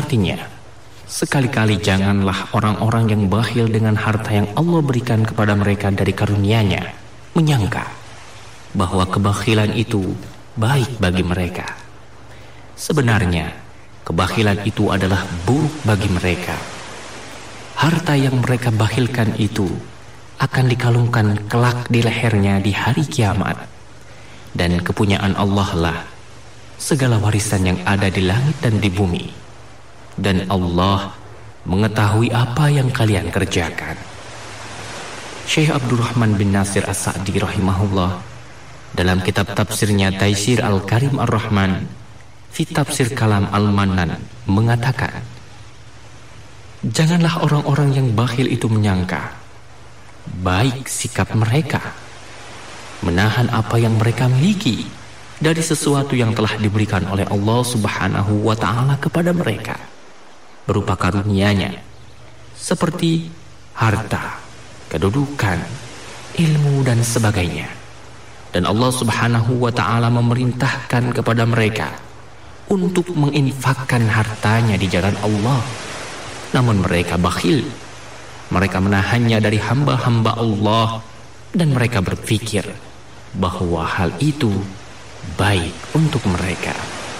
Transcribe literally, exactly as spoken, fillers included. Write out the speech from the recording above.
artinya, sekali-kali janganlah orang-orang yang bakhil dengan harta yang Allah berikan kepada mereka dari karunia-Nya menyangka bahwa kebakhilan itu baik bagi mereka. Sebenarnya, kebakhilan itu adalah buruk bagi mereka. Harta yang mereka bakhilkan itu akan dikalungkan kelak di lehernya di hari kiamat. Dan kepunyaan Allah lah segala warisan yang ada di langit dan di bumi. Dan Allah mengetahui apa yang kalian kerjakan. Syekh Abdurrahman bin Nasir As-Sa'di rahimahullah dalam kitab tafsirnya Taisir Al-Karim Ar-Rahman fi Tafsir Kalam Al-Mannan mengatakan, janganlah orang-orang yang bakhil itu menyangka baik sikap mereka menahan apa yang mereka miliki dari sesuatu yang telah diberikan oleh Allah Subhanahu wa ta'ala kepada mereka berupa karunia-Nya seperti harta, kedudukan, ilmu dan sebagainya. Dan Allah Subhanahu wa ta'ala memerintahkan kepada mereka untuk menginfakkan hartanya di jalan Allah. Namun mereka bakhil. Mereka menahannya dari hamba-hamba Allah dan mereka berpikir bahwa hal itu baik untuk mereka.